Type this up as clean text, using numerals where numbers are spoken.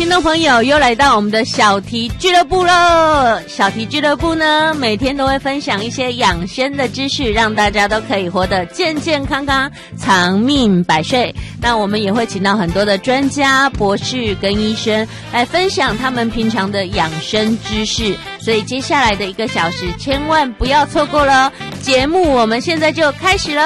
听众朋友又来到我们的小题俱乐部了。小题俱乐部呢，每天都会分享一些养生的知识，让大家都可以活得健健康康，长命百岁。那我们也会请到很多的专家、博士跟医生来分享他们平常的养生知识，所以接下来的1个小时千万不要错过了。节目我们现在就开始了。